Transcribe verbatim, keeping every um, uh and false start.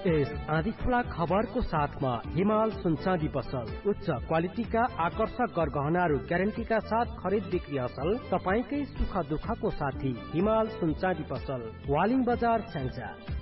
यस आँधी खुला खबरको साथमा हिमाल सुनचाँदी पसल उच्च क्वालिटीका आकर्षक गरगहनाहरू ग्यारेन्टीका साथ खरिद बिक्री असल तपाईकै सुख दुःखको साथी हिमाल सुनचाँदी पसल वालिङ बजार स्याङ्जा।